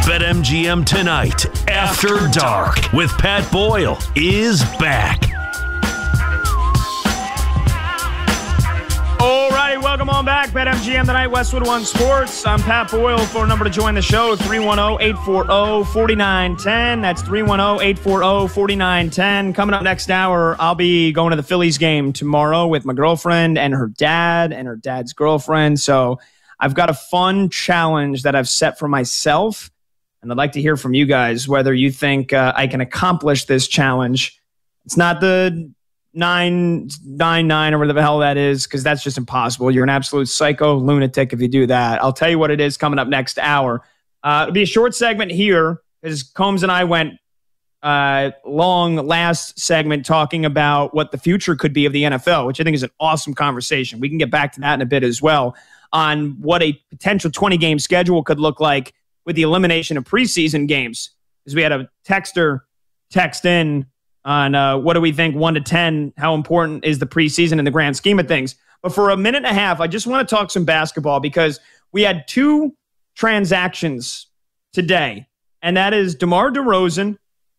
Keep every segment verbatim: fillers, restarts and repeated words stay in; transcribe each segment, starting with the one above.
BetMGM Tonight After Dark with Pat Boyle is back. All right, welcome on back. BetMGM Tonight, Westwood One Sports. I'm Pat Boyle. Phone number to join the show, three one zero, eight four zero, four nine one zero. That's three one zero, eight four zero, four nine one zero. Coming up next hour, I'll be going to the Phillies game tomorrow with my girlfriend and her dad and her dad's girlfriend. So I've got a fun challenge that I've set for myself, and I'd like to hear from you guys whether you think uh, I can accomplish this challenge. It's not the nine nine nine or whatever the hell that is, because that's just impossible. You're an absolute psycho lunatic if you do that. I'll tell you what it is coming up next hour. Uh, it'll be a short segment here because Combs and I went uh, long last segment talking about what the future could be of the N F L, which I think is an awesome conversation. We can get back to that in a bit as well, on what a potential twenty-game schedule could look like with the elimination of preseason games. Because we had a texter text in on uh, what do we think, one to ten, how important is the preseason in the grand scheme of things. But for a minute and a half, I just want to talk some basketball because we had two transactions today, and that is DeMar DeRozan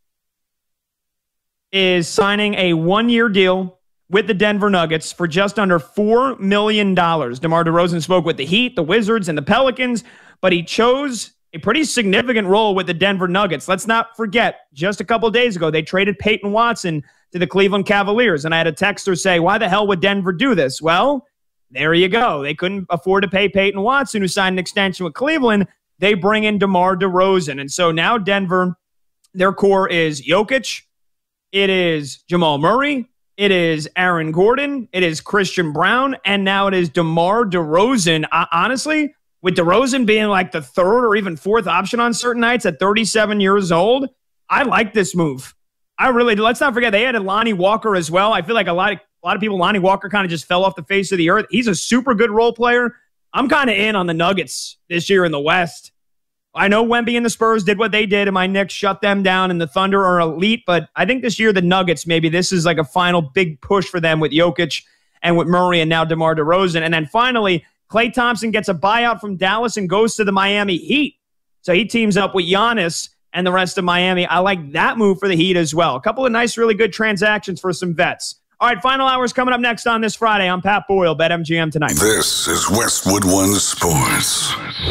is signing a one-year deal with the Denver Nuggets for just under four million dollars. DeMar DeRozan spoke with the Heat, the Wizards, and the Pelicans, but he chose a pretty significant role with the Denver Nuggets. Let's not forget, just a couple days ago, they traded Peyton Watson to the Cleveland Cavaliers, and I had a texter say, why the hell would Denver do this? Well, there you go. They couldn't afford to pay Peyton Watson, who signed an extension with Cleveland. They bring in DeMar DeRozan, and so now Denver, their core is Jokic, it is Jamal Murray, it is Aaron Gordon, it is Christian Brown, and now it is DeMar DeRozan. I, honestly, with DeRozan being like the third or even fourth option on certain nights at thirty-seven years old, I like this move. I really do. Let's not forget they added Lonnie Walker as well. I feel like a lot of a lot of people, Lonnie Walker kind of just fell off the face of the earth. He's a super good role player. I'm kind of in on the Nuggets this year in the West. I know Wemby and the Spurs did what they did, and my Knicks shut them down, and the Thunder are elite, but I think this year the Nuggets, maybe this is like a final big push for them with Jokic and with Murray and now DeMar DeRozan. And then finally, Klay Thompson gets a buyout from Dallas and goes to the Miami Heat. So he teams up with Giannis and the rest of Miami. I like that move for the Heat as well. A couple of nice, really good transactions for some vets. All right, final hours coming up next on this Friday. I'm Pat Boyle, BetMGM Tonight. This is Westwood One Sports.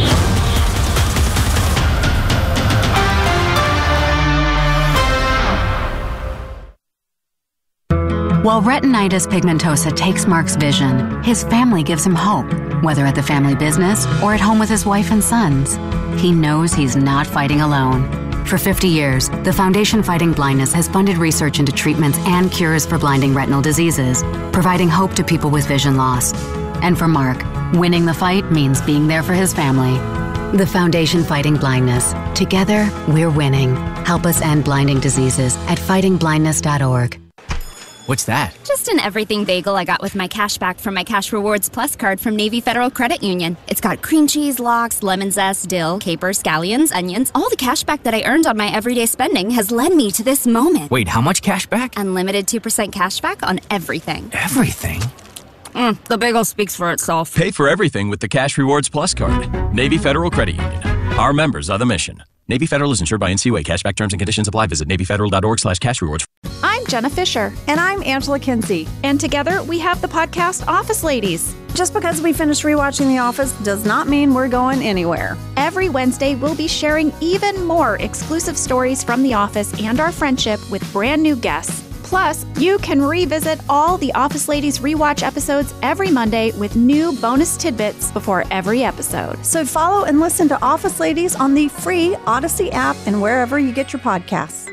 While retinitis pigmentosa takes Mark's vision, his family gives him hope, whether at the family business or at home with his wife and sons. He knows he's not fighting alone. For fifty years, the Foundation Fighting Blindness has funded research into treatments and cures for blinding retinal diseases, providing hope to people with vision loss. And for Mark, winning the fight means being there for his family. The Foundation Fighting Blindness. Together, we're winning. Help us end blinding diseases at fighting blindness dot org. What's that? Just an everything bagel I got with my cash back from my Cash Rewards Plus card from Navy Federal Credit Union. It's got cream cheese, lox, lemon zest, dill, capers, scallions, onions. All the cash back that I earned on my everyday spending has led me to this moment. Wait, how much cash back? Unlimited two percent cash back on everything. Everything? Mm, the bagel speaks for itself. Pay for everything with the Cash Rewards Plus card. Navy Federal Credit Union. Our members are the mission. Navy Federal is insured by N C U A. Cashback terms and conditions apply. Visit navy federal dot org slash cash rewards. I'm Jenna Fisher. And I'm Angela Kinsey. And together we have the podcast Office Ladies. Just because we finished rewatching The Office does not mean we're going anywhere. Every Wednesday, we'll be sharing even more exclusive stories from The Office and our friendship with brand new guests. Plus, you can revisit all the Office Ladies rewatch episodes every Monday with new bonus tidbits before every episode. So follow and listen to Office Ladies on the free Odyssey app and wherever you get your podcasts.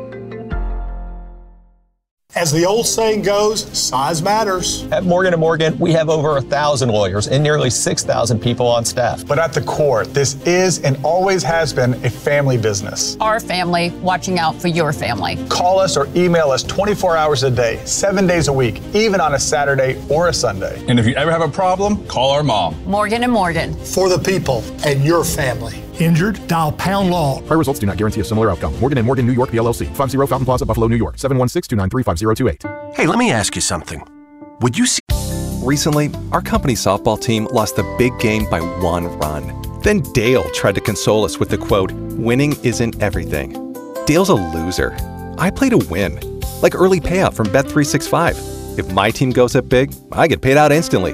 As the old saying goes, size matters. At Morgan and Morgan, we have over a thousand lawyers and nearly six thousand people on staff. But at the core, this is and always has been a family business. Our family watching out for your family. Call us or email us twenty-four hours a day, seven days a week, even on a Saturday or a Sunday. And if you ever have a problem, call our mom. Morgan and Morgan. For the people and your family. Injured? Dial pound law. Prior results do not guarantee a similar outcome. Morgan and Morgan, New York, P L L C. five oh Fountain Plaza, Buffalo, New York. seven one six, two nine three, five zero two eight. Hey, let me ask you something. Would you see... Recently, our company softball team lost the big game by one run. Then Dale tried to console us with the quote, "Winning isn't everything." Dale's a loser. I play to win. Like early payout from Bet three sixty-five. If my team goes up big, I get paid out instantly.